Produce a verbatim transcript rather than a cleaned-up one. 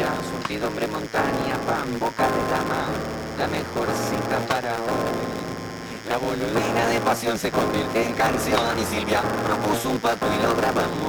Valencia, surtido hombre montaña, pan, boca de dama, la mejor cita para hoy. La boludina de pasión se convierte en canción y Silvia propuso un pato y lo grabamos.